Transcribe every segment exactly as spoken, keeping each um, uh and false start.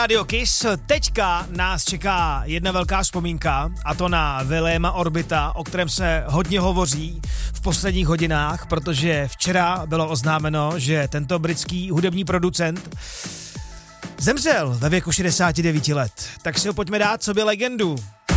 Radio Kiss, teďka nás čeká jedna velká vzpomínka, a to na Williama Orbita, o kterém se hodně hovoří v posledních hodinách, protože včera bylo oznámeno, že tento britský hudební producent zemřel ve věku šedesáti devíti let. Tak si ho pojďme dát sobě legendu.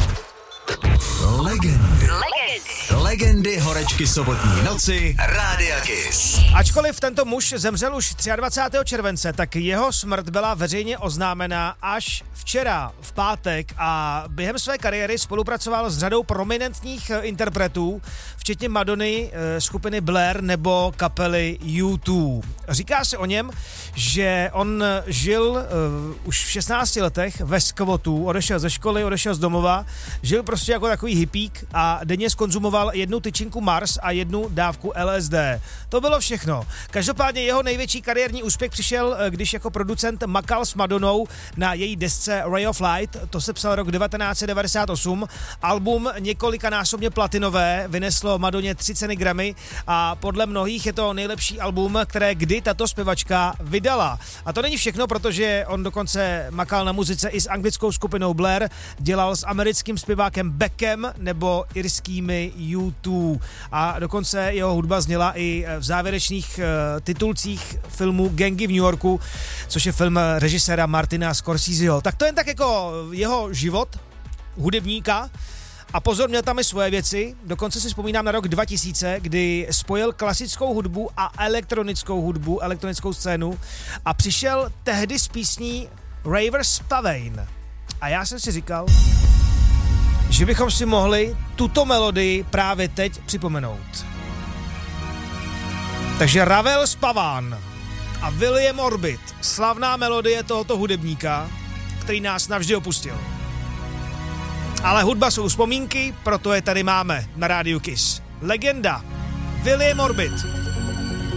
Legendy. Legendy horečky sobotní noci Rádia Kiss. Ačkoliv tento muž zemřel už dvacátého třetího července, tak jeho smrt byla veřejně oznámena až včera, v pátek, a během své kariéry spolupracoval s řadou prominentních interpretů, včetně Madonny, skupiny Blair nebo kapely U dva. Říká se o něm, že on žil uh, už v šestnácti letech ve skvotu, odešel ze školy, odešel z domova, žil prostě jako takový hippík a denně zkonzumoval jednu tyčinku Mars a jednu dávku L S D. To bylo všechno. Každopádně jeho největší kariérní úspěch přišel, když jako producent makal s Madonnou na její desce Ray of Light, to se psal rok devatenáct set devadesát osm. Album několikanásobně platinové, vyneslo Madonně tři ceny Grammy a podle mnohých je to nejlepší album, které kdy tato zpěvačka vydala. A to není všechno, protože on dokonce makal na muzice i s anglickou skupinou Blair, dělal s americkým zpěvákem Beckem nebo irskými U dva. A dokonce jeho hudba zněla i v závěrečných uh, titulcích filmu Gangy v New Yorku, což je film režiséra Martina Scorseseho. Tak to jen tak jako jeho život hudebníka. A pozor, měl tam i svoje věci, dokonce si vzpomínám na rok dva tisíce, kdy spojil klasickou hudbu a elektronickou hudbu, elektronickou scénu a přišel tehdy s písní Ravers Pavane. A já jsem si říkal, že bychom si mohli tuto melodii právě teď připomenout. Takže Ravel Spavan a William Orbit, slavná melodie tohoto hudebníka, který nás navždy opustil. Ale hudba jsou vzpomínky, proto je tady máme na Rádiu Kiss. Legenda William Orbit.